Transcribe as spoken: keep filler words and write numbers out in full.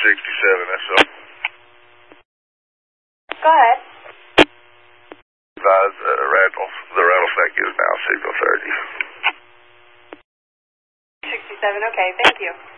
sixty-seven, that's all. Go ahead. Advise, uh, rattle, the rattlesnake is now signal thirty. sixty-seven, okay, thank you.